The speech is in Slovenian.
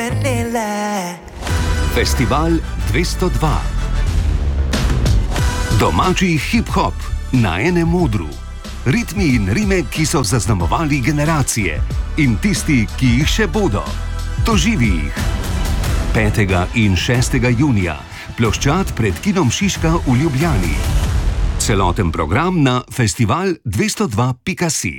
zvenele. Festival 202. Domači hip-hop na enem odru. Ritmi in rime, ki so zaznamovali generacije in tisti, ki jih še bodo. Doživi jih. 5. in 6. junija. Ploščad pred kinom Šiška v Ljubljani. Celoten program na festival202.si.